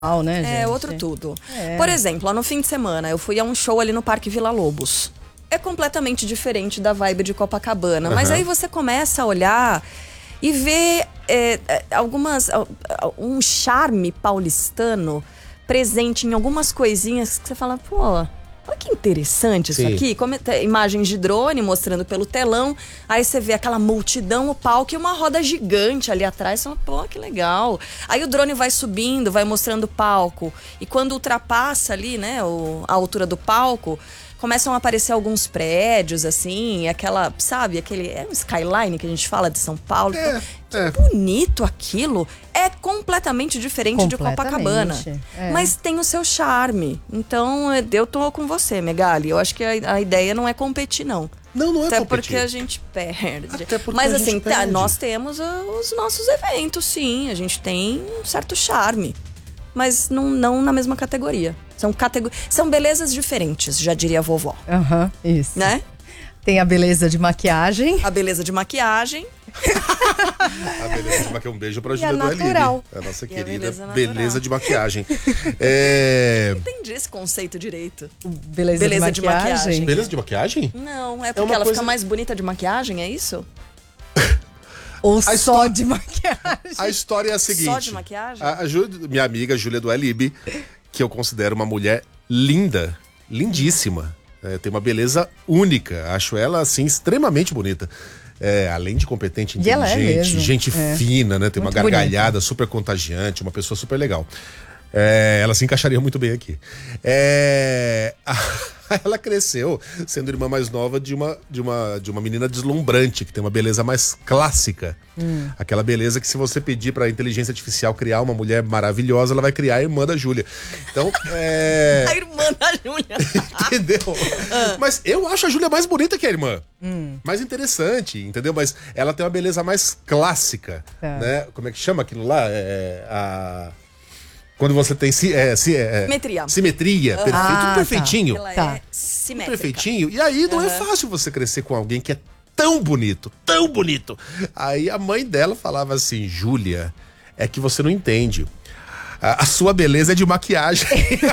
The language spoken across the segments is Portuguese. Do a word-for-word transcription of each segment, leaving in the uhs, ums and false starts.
Né, gente? É outro tudo. É. Por exemplo, lá no fim de semana, eu fui a um show ali no Parque Vila Lobos. É completamente diferente da vibe de Copacabana. Uhum. Mas aí você começa a olhar e ver é, algumas, um charme paulistano presente em algumas coisinhas que você fala, pô... Olha que interessante isso. Sim. Aqui, como, imagens de drone mostrando pelo telão, aí você vê aquela multidão, o palco e uma roda gigante ali atrás, você fala, pô, que legal. Aí o drone vai subindo, vai mostrando o palco, e quando ultrapassa ali, né, o, a altura do palco, começam a aparecer alguns prédios, assim, aquela, sabe, aquele é um skyline que a gente fala de São Paulo. É, que é. bonito aquilo. É completamente diferente completamente, de Copacabana. É. Mas tem o seu charme. Então, eu tô com você, Megali. Eu acho que a, a ideia não é competir, não. Não, não é Até competir. porque a gente perde. Até porque Mas a assim, gente tá, perde. nós temos uh, os nossos eventos, sim. A gente tem um certo charme. Mas não, não na mesma categoria. São, categor... São belezas diferentes, já diria a vovó. Aham, uhum, isso. Né? Tem a beleza de maquiagem. A beleza de maquiagem. A beleza de maquiagem. Um beijo pra Júlia do Elibe. A nossa e querida a beleza, beleza de maquiagem. é... Entendi esse conceito direito. Beleza, beleza de, maquiagem. de maquiagem. Beleza de maquiagem? Não, é porque é ela coisa... fica mais bonita de maquiagem, é isso? Ou a só de maquiagem? A história é a seguinte. Só de maquiagem? A, a Ju, minha amiga Júlia do Elibe, que eu considero uma mulher linda, lindíssima. É, tem uma beleza única. Acho ela, assim, extremamente bonita. É, além de competente, inteligente, é gente é. fina, né? Tem muito uma gargalhada bonita. Super contagiante, uma pessoa super legal. É, ela se encaixaria muito bem aqui. É, ela cresceu sendo irmã mais nova de uma, de, uma, de uma menina deslumbrante, que tem uma beleza mais clássica. Hum. Aquela beleza que, se você pedir pra inteligência artificial criar uma mulher maravilhosa, ela vai criar a irmã da Júlia. Então, é... A irmã da Júlia. Entendeu? Ah. Mas eu acho a Júlia mais bonita que a irmã. Hum. Mais interessante, entendeu? Mas ela tem uma beleza mais clássica, é. né? Como é que chama aquilo lá? É, a... Quando você tem si, é, si, é, simetria. Simetria, perfeito, ah, tudo perfeitinho. Tá. Ela tá. é simétrica. Tudo perfeitinho. E aí não uhum. é fácil você crescer com alguém que é tão bonito, tão bonito. Aí a mãe dela falava assim, Júlia, é que você não entende. A, a sua beleza é de maquiagem.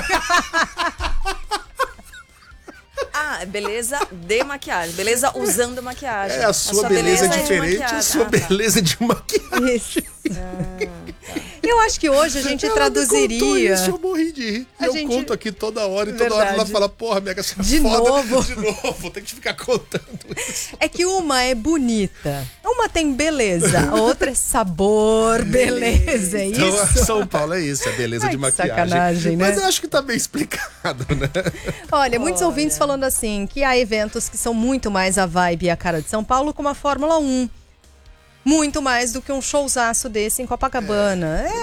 Ah, beleza de maquiagem. Beleza usando maquiagem. É, a sua, a sua beleza, beleza é diferente, é a sua ah, beleza é de maquiagem. Isso. Ah, tá. Eu acho que hoje a gente ela traduziria. Isso, eu morri de rir. E eu gente... conto aqui toda hora e toda Verdade. hora ela fala, porra, Mega, você é de foda. Novo. De novo, tem que ficar contando isso. É que uma é bonita, uma tem beleza, a outra é sabor, beleza, é isso? Então, São Paulo é isso, é beleza Ai, de maquiagem. Sacanagem, né? Mas eu acho que tá bem explicado, né? Olha, muitos Olha. ouvintes falando assim, que há eventos que são muito mais a vibe e a cara de São Paulo, como a Fórmula um. Muito mais do que um showzaço desse em Copacabana. É.